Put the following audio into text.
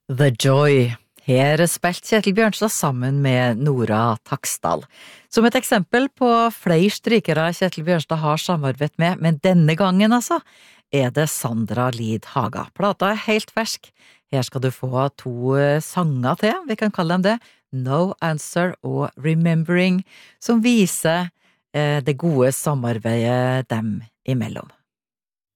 The Joy. Her spilte Kjetil Bjørnstad sammen med Nora Taksdal. Som et eksempel på flere strykere Kjetil Bjørnstad har samarbeidet med, men denne gangen altså, er det Sandra Lid Haga. Plata er helt fersk. Her skal du få to sanger til, vi kan kalle dem det, No Answer og Remembering, som viser det gode samarbeidet dem imellom.